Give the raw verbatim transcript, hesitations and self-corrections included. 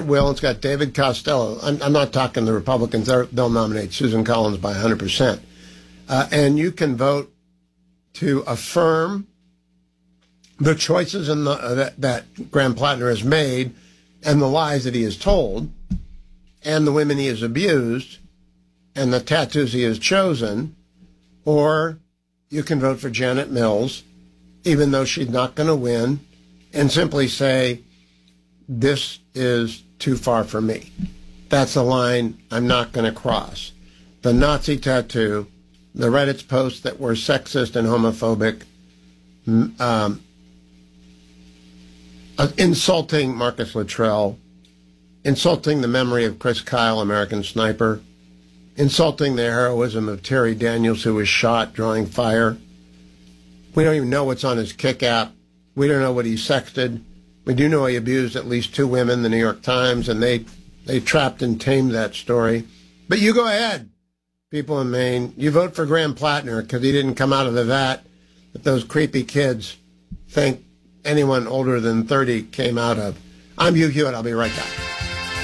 will. It's got David Costello. I'm, I'm not talking the Republicans. They're, they'll nominate Susan Collins by one hundred percent. Uh, and you can vote to affirm the choices in the, uh, that, that Graham Plattner has made and the lies that he has told and the women he has abused and the tattoos he has chosen. Or you can vote for Janet Mills, even though she's not going to win, and simply say, this is too far for me. That's a line I'm not going to cross. The Nazi tattoo, the Reddit posts that were sexist and homophobic, um, uh, insulting Marcus Luttrell, insulting the memory of Chris Kyle, American Sniper, insulting the heroism of Terry Daniels, who was shot drawing fire. We don't even know what's on his Kick app. We don't know what he sexted. We do know he abused at least two women, the New York Times, and they, they trapped and tamed that story. But you go ahead, people in Maine. You vote for Graham Plattner because he didn't come out of the vat that those creepy kids think anyone older than thirty came out of. I'm Hugh Hewitt. I'll be right back.